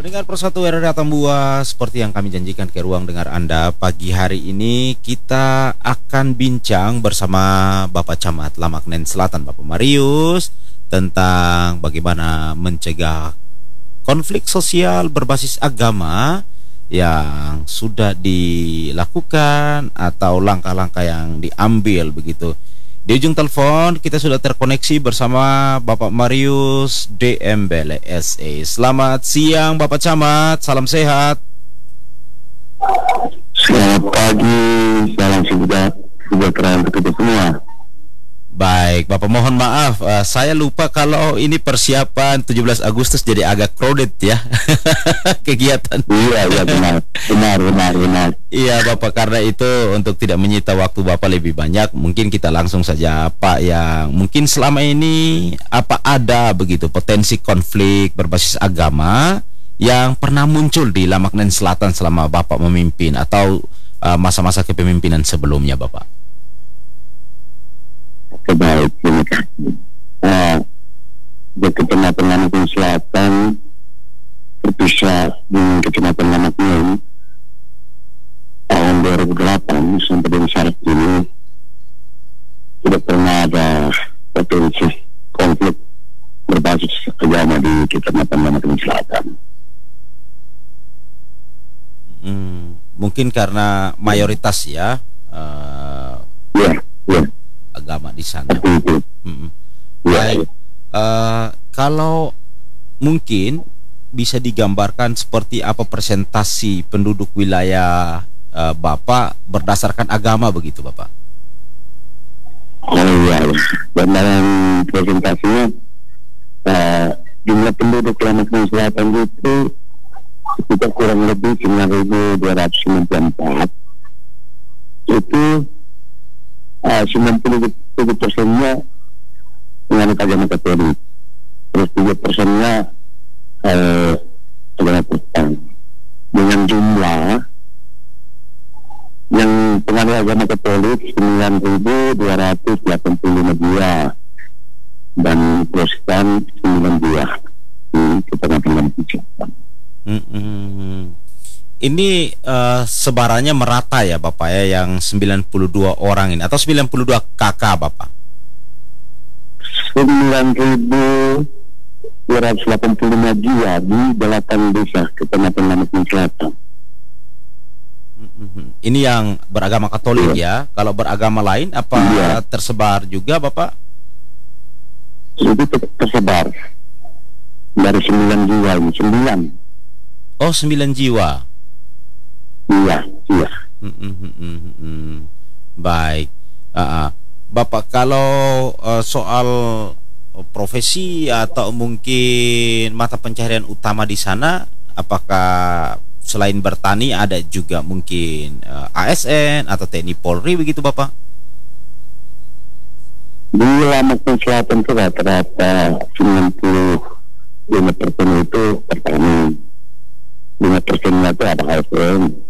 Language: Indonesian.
Pendengar Persatu RRI Atambua, seperti yang kami janjikan ke ruang dengar Anda pagi hari ini, kita akan bincang bersama Bapak Camat Lamaknen Selatan, Bapak Marius, tentang bagaimana mencegah konflik sosial berbasis agama yang sudah dilakukan atau langkah-langkah yang diambil begitu. Di ujung telepon kita sudah terkoneksi bersama Bapak Marius DMBL SE. Selamat siang Bapak Camat, salam sehat. Selamat pagi, salam sejahtera untuk kita semua. Baik, Bapak mohon maaf, saya lupa kalau ini persiapan 17 Agustus jadi agak crowded ya kegiatan. Iya, benar. Iya Bapak, karena itu untuk tidak menyita waktu Bapak lebih banyak, mungkin kita langsung saja Pak, yang mungkin selama ini apa ada begitu potensi konflik berbasis agama yang pernah muncul di Lamaknen Selatan selama Bapak memimpin atau masa-masa kepemimpinan sebelumnya Bapak? Baik, terima kasih. Di Kecamatan Lamaknen Selatan terpisah dengan Kecamatan Lamaknen tahun 2008 sampai dengan saat ini tidak pernah ada potensi konflik berbasis agama di Kecamatan Lamaknen Selatan. Mungkin karena mayoritas ya, Ya. agama di sana. Itu. Baik, kalau mungkin bisa digambarkan seperti apa presentasi penduduk wilayah Bapak berdasarkan agama begitu Bapak? Oh iya, dan dalam presentasinya jumlah penduduk Lamaknen Selatan itu sekitar kurang lebih 9.294. Itu 97%-nya menganut agama Katolik, terus 3%-nya agama Kristen. Dengan jumlah yang penganut agama Katolik 9.285 jiwa dan Kristen 9 jiwa di Kecamatan Lamaknen Selatan. Ini sebarannya merata ya Bapak ya, yang 92 orang ini atau 92 kakak Bapak? 9.285 jiwa di 8 desa Kecamatan Lamaknen Selatan. Ini yang beragama Katolik ya. Kalau beragama lain apa tersebar juga Bapak? Itu tersebar dari 9 jiwa ini, 9. Oh, 9 jiwa. Iya. Baik, Bapak, kalau soal profesi atau mungkin mata pencaharian utama di sana, apakah selain bertani ada juga mungkin ASN atau TNI Polri begitu Bapak? Di Lamaknen Selatan itu rata-rata 95% itu bertani, 5% itu ada ASN.